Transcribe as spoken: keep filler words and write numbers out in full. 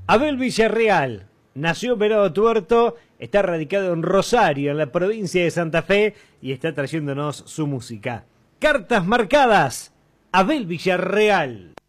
Abel Villarreal nació en Venado Tuerto, está radicado en Rosario, en la provincia de Santa Fe, y está trayéndonos su música. Cartas marcadas, Abel Villarreal.